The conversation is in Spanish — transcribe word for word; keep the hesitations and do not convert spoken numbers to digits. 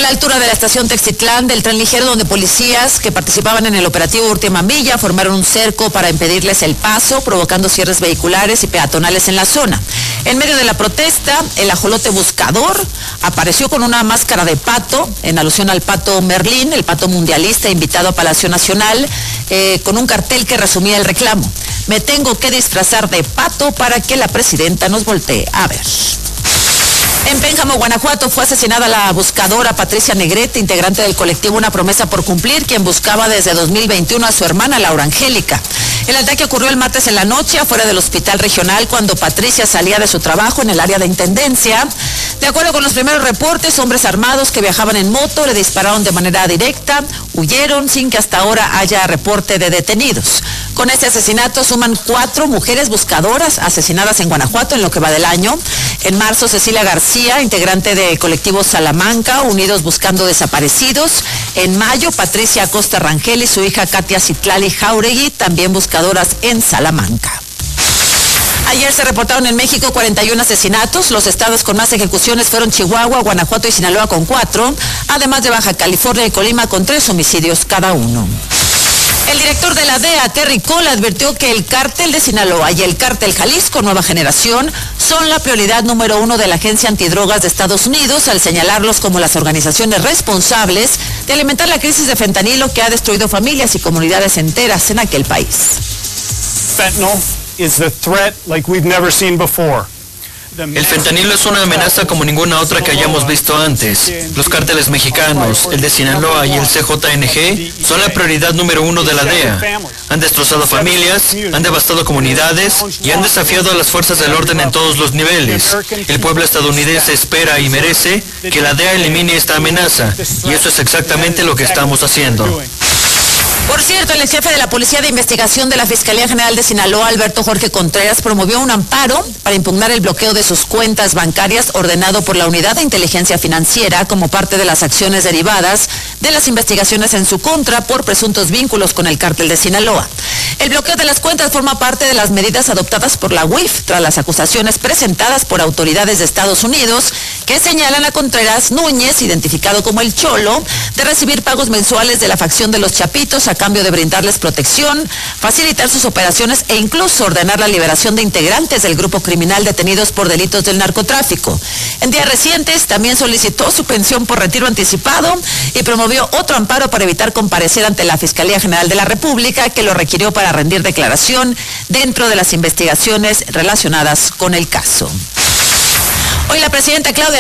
a la altura de la estación Textitlán del tren ligero, donde policías que participaban en el operativo Última Milla formaron un cerco para impedirles el paso, provocando cierres vehiculares y peatonales en la zona. En medio de la protesta, el ajolote buscador apareció con una máscara de pato, en alusión al pato Merlín, el pato mundialista invitado a Palacio Nacional, eh, con un cartel que resumía el reclamo: me tengo que disfrazar de pato para que la presidenta nos voltee a ver. En Pénjamo, Guanajuato, fue asesinada la buscadora Patricia Negrete, integrante del colectivo Una Promesa por Cumplir, quien buscaba desde dos mil veintiuno a su hermana Laura Angélica. El ataque ocurrió el martes en la noche afuera del hospital regional cuando Patricia salía de su trabajo en el área de intendencia. De acuerdo con los primeros reportes, hombres armados que viajaban en moto le dispararon de manera directa, huyeron sin que hasta ahora haya reporte de detenidos. Con este asesinato suman cuatro mujeres buscadoras asesinadas en Guanajuato en lo que va del año. En marzo, Cecilia García, integrante de colectivo Salamanca, Unidos Buscando Desaparecidos. En mayo, Patricia Acosta Rangel y su hija Katia Citlali Jauregui, también buscadoras en Salamanca. Ayer se reportaron en México cuarenta y uno asesinatos. Los estados con más ejecuciones fueron Chihuahua, Guanajuato y Sinaloa con cuatro, además de Baja California y Colima con tres homicidios cada uno. El director de la D E A, Terry Cole, advirtió que el cártel de Sinaloa y el cártel Jalisco Nueva Generación son la prioridad número uno de la Agencia Antidrogas de Estados Unidos, al señalarlos como las organizaciones responsables de alimentar la crisis de fentanilo que ha destruido familias y comunidades enteras en aquel país. Fentanyl is the threat like we've never seen before. El fentanilo es una amenaza como ninguna otra que hayamos visto antes. Los cárteles mexicanos, el de Sinaloa y el C J N G son la prioridad número uno de la D E A. Han destrozado familias, han devastado comunidades y han desafiado a las fuerzas del orden en todos los niveles. El pueblo estadounidense espera y merece que la D E A elimine esta amenaza, y eso es exactamente lo que estamos haciendo. Por cierto, el jefe de la Policía de Investigación de la Fiscalía General de Sinaloa, Alberto Jorge Contreras, promovió un amparo para impugnar el bloqueo de sus cuentas bancarias ordenado por la Unidad de Inteligencia Financiera como parte de las acciones derivadas de las investigaciones en su contra por presuntos vínculos con el cártel de Sinaloa. El bloqueo de las cuentas forma parte de las medidas adoptadas por la U I F tras las acusaciones presentadas por autoridades de Estados Unidos que señalan a Contreras Núñez, identificado como el Cholo, de recibir pagos mensuales de la facción de los Chapitos a cambio de brindarles protección, facilitar sus operaciones e incluso ordenar la liberación de integrantes del grupo criminal detenidos por delitos del narcotráfico. En días recientes también solicitó su pensión por retiro anticipado y promovió otro amparo para evitar comparecer ante la Fiscalía General de la República, que lo requirió para rendir declaración dentro de las investigaciones relacionadas con el caso. Hoy la presidenta Claudia